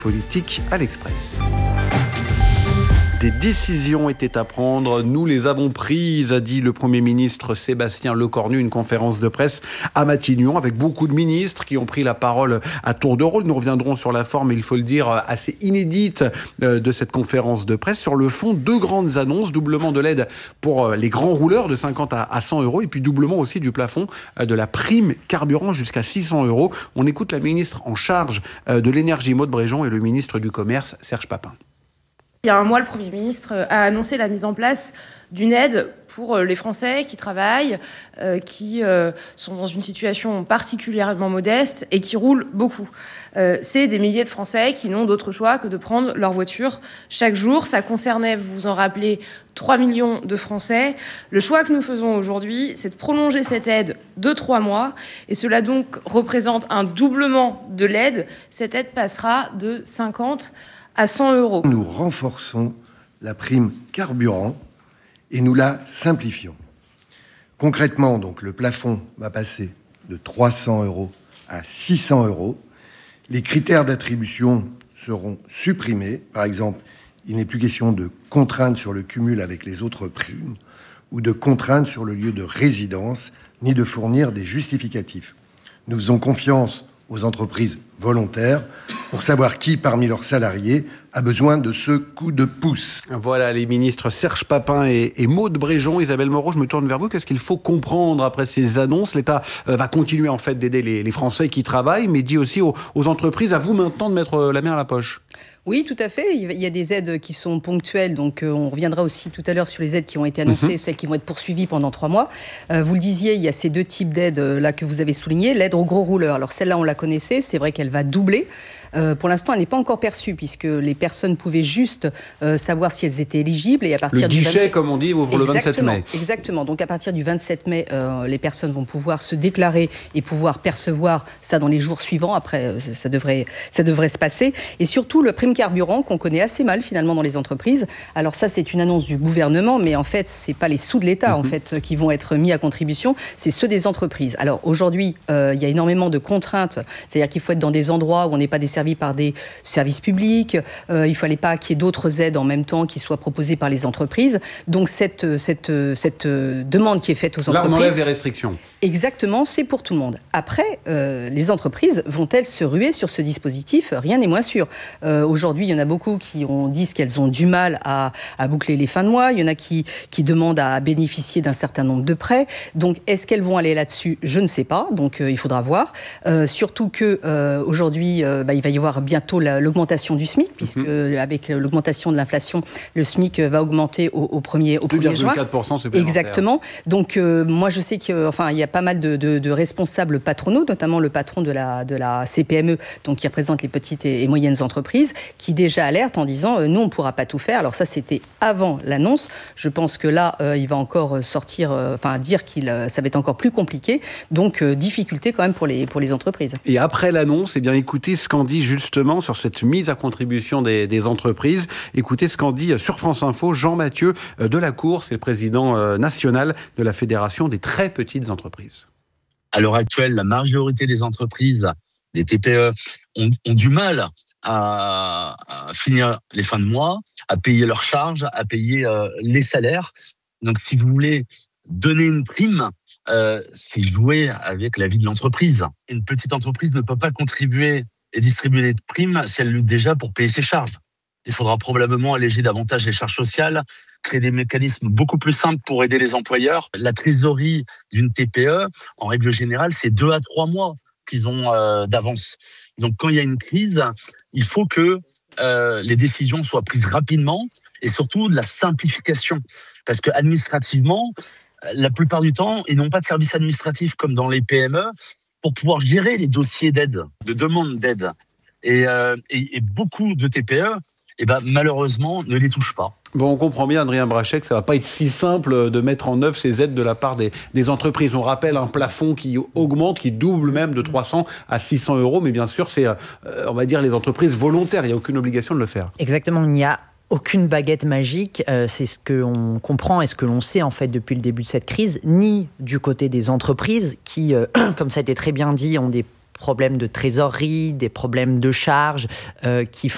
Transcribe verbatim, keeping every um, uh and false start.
Politique à l'Express. Des décisions étaient à prendre, nous les avons prises, a dit le Premier ministre Sébastien Lecornu, une conférence de presse à Matignon avec beaucoup de ministres qui ont pris la parole à tour de rôle. Nous reviendrons sur la forme, il faut le dire, assez inédite de cette conférence de presse. Sur le fond, deux grandes annonces, doublement de l'aide pour les grands rouleurs de cinquante à cent euros et puis doublement aussi du plafond de la prime carburant jusqu'à six cents euros. On écoute la ministre en charge de l'énergie Maud Bréjon et le ministre du Commerce Serge Papin. Il y a un mois, le Premier ministre a annoncé la mise en place d'une aide pour les Français qui travaillent, euh, qui euh, sont dans une situation particulièrement modeste et qui roulent beaucoup. Euh, c'est des milliers de Français qui n'ont d'autre choix que de prendre leur voiture chaque jour. Ça concernait, vous vous en rappelez, trois millions de Français. Le choix que nous faisons aujourd'hui, c'est de prolonger cette aide de trois mois. Et cela donc représente un doublement de l'aide. Cette aide passera de cinquante à cent euros. Nous renforçons la prime carburant et nous la simplifions. Concrètement, donc, le plafond va passer de trois cents euros à six cents euros. Les critères d'attribution seront supprimés. Par exemple, il n'est plus question de contrainte sur le cumul avec les autres primes ou de contrainte sur le lieu de résidence, ni de fournir des justificatifs. Nous faisons confiance aux entreprises volontaires pour savoir qui, parmi leurs salariés, a besoin de ce coup de pouce. Voilà les ministres Serge Papin et, et Maud Bréjon. Isabelle Moreau, je me tourne vers vous. Qu'est-ce qu'il faut comprendre après ces annonces ? L'État euh, va continuer en fait d'aider les, les Français qui travaillent, mais dit aussi aux, aux entreprises, à vous maintenant de mettre la main à la poche. Oui, tout à fait. Il y a des aides qui sont ponctuelles, donc euh, on reviendra aussi tout à l'heure sur les aides qui ont été annoncées, mmh. celles qui vont être poursuivies pendant trois mois. Euh, vous le disiez, il y a ces deux types d'aides euh, là que vous avez soulignées. L'aide aux gros rouleurs, alors celle-là on la connaissait, c'est vrai qu'elle va doubler. Euh, pour l'instant, elle n'est pas encore perçue puisque les personnes pouvaient juste euh, savoir si elles étaient éligibles et à partir le du guichet, vingt-sept... comme on dit, ouvre le vingt-sept mai. Exactement. Donc à partir du vingt-sept mai, euh, les personnes vont pouvoir se déclarer et pouvoir percevoir ça dans les jours suivants. Après, euh, ça devrait, ça devrait se passer. Et surtout le prime carburant qu'on connaît assez mal finalement dans les entreprises. Alors ça, c'est une annonce du gouvernement, mais en fait, c'est pas les sous de l'État mmh. en fait qui vont être mis à contribution, c'est ceux des entreprises. Alors aujourd'hui, euh, il y a énormément de contraintes, c'est-à-dire qu'il faut être dans des endroits où on n'est pas desservi par des services publics, euh, il ne fallait pas qu'il y ait d'autres aides en même temps qui soient proposées par les entreprises. Donc cette, cette, cette demande qui est faite aux entreprises... Là, on enlève les restrictions. Exactement, c'est pour tout le monde. Après, euh, les entreprises vont-elles se ruer sur ce dispositif ? Rien n'est moins sûr. Euh, aujourd'hui, il y en a beaucoup qui ont dit qu'elles ont du mal à, à boucler les fins de mois. Il y en a qui, qui demandent à bénéficier d'un certain nombre de prêts. Donc, est-ce qu'elles vont aller là-dessus ? Je ne sais pas. Donc, euh, il faudra voir. Euh, surtout que euh, aujourd'hui, euh, bah, il va y avoir bientôt la, l'augmentation du SMIC, puisque mmh. avec l'augmentation de l'inflation, le SMIC va augmenter au, au premier au premier juin. deux virgule quatre pour cent supplémentaire. Exactement. Donc, euh, moi, je sais que, enfin, il y a pas mal de, de, de responsables patronaux, notamment le patron de la, de la C P M E, donc qui représente les petites et, et moyennes entreprises, qui déjà alerte en disant euh, nous, on ne pourra pas tout faire. Alors ça, c'était avant l'annonce. Je pense que là, euh, il va encore sortir, euh, enfin dire qu'il, euh, ça va être encore plus compliqué. Donc, euh, difficulté quand même pour les, pour les entreprises. Et après l'annonce, eh bien, écoutez ce qu'en dit justement sur cette mise à contribution des, des entreprises. Écoutez ce qu'en dit sur France Info Jean-Mathieu Delacour, c'est le président euh, national de la Fédération des très petites entreprises. À l'heure actuelle, la majorité des entreprises, des T P E, ont, ont du mal à, à finir les fins de mois, à payer leurs charges, à payer euh, les salaires. Donc, si vous voulez donner une prime, euh, c'est jouer avec la vie de l'entreprise. Une petite entreprise ne peut pas contribuer et distribuer des primes si elle lutte déjà pour payer ses charges. Il faudra probablement alléger davantage les charges sociales, créer des mécanismes beaucoup plus simples pour aider les employeurs. La trésorerie d'une T P E, en règle générale, c'est deux à trois mois qu'ils ont euh, d'avance. Donc, quand il y a une crise, il faut que euh, les décisions soient prises rapidement et surtout de la simplification. Parce que administrativement, la plupart du temps, ils n'ont pas de service administratif comme dans les P M E pour pouvoir gérer les dossiers d'aide, de demande d'aide. Et, euh, et, et beaucoup de T P E, eh ben, malheureusement, ne les touchent pas. Bon, on comprend bien, Adrien Brachet, que ça ne va pas être si simple de mettre en œuvre ces aides de la part des, des entreprises. On rappelle un plafond qui augmente, qui double même de trois cents à six cents euros. Mais bien sûr, c'est, euh, on va dire, les entreprises volontaires. Il n'y a aucune obligation de le faire. Exactement, il n'y a aucune baguette magique. Euh, c'est ce qu'on comprend et ce que l'on sait en fait depuis le début de cette crise, ni du côté des entreprises qui, euh, comme ça a été très bien dit, ont des problèmes de trésorerie, des problèmes de charges euh, qui